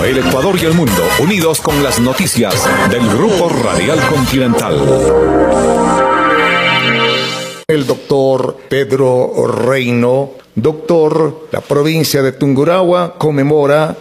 El Ecuador y el mundo, unidos con las noticias del Grupo Radial Continental. El doctor Pedro Reino. Doctor, la provincia de Tungurahua conmemora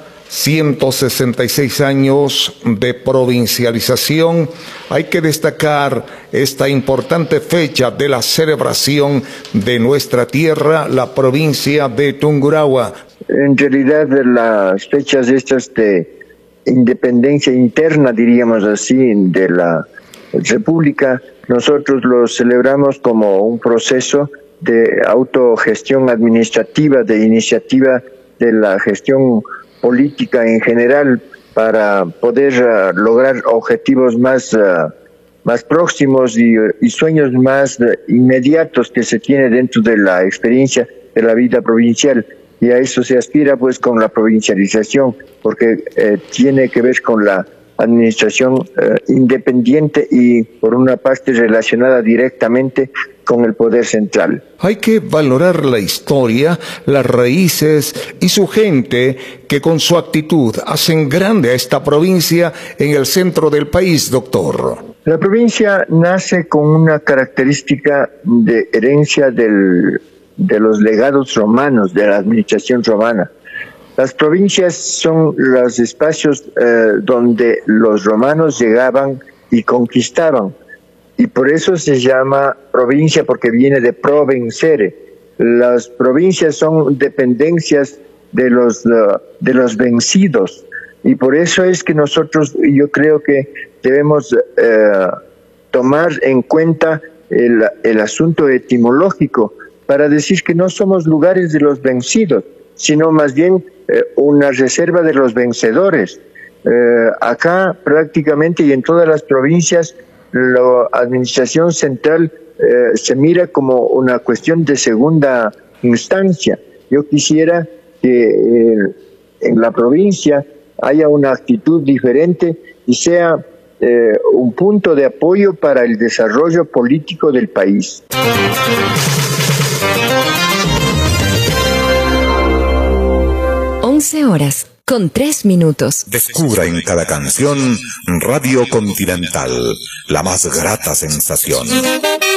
166 años de provincialización. Hay que destacar esta importante fecha de la celebración de nuestra tierra, la provincia de Tungurahua. En realidad, las fechas estas de independencia interna, diríamos así, de la República, nosotros los celebramos como un proceso de autogestión administrativa, de iniciativa de la gestión política en general, para poder lograr objetivos más próximos y sueños más inmediatos que se tiene dentro de la experiencia de la vida provincial. Y a eso se aspira pues con la provincialización, porque tiene que ver con la administración independiente y por una parte relacionada directamente con el poder central. Hay que valorar la historia, las raíces y su gente que con su actitud hacen grande a esta provincia en el centro del país, doctor. La provincia nace con una característica de herencia de los legados romanos, de la administración romana. Las provincias son los espacios donde los romanos llegaban y conquistaban. Y por eso se llama provincia, porque viene de provencere. Las provincias son dependencias de los vencidos. Y por eso es que nosotros, yo creo que debemos tomar en cuenta el asunto etimológico para decir que no somos lugares de los vencidos, sino más bien una reserva de los vencedores. Acá prácticamente y en todas las provincias la administración central se mira como una cuestión de segunda instancia. Yo quisiera que en la provincia haya una actitud diferente y sea un punto de apoyo para el desarrollo político del país. 11:03. Descubra en cada canción Radio Continental, la más grata sensación.